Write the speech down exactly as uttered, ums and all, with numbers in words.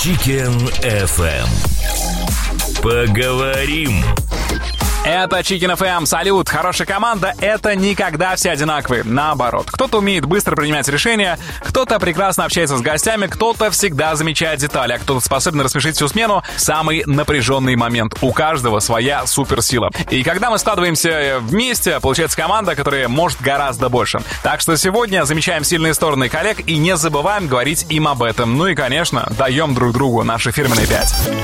Chicken эф эм. Поговорим. Это Chicken эф эм. Салют. Хорошая команда — это никогда все одинаковые. Наоборот. Кто-то умеет быстро принимать решения, кто-то прекрасно общается с гостями, кто-то всегда замечает детали, а кто-то способен рассмешить всю смену в самый напряженный момент. У каждого своя суперсила. И когда мы складываемся вместе, получается команда, которая может гораздо больше. Так что сегодня замечаем сильные стороны коллег и не забываем говорить им об этом. Ну и, конечно, даем друг другу наши фирменные пять.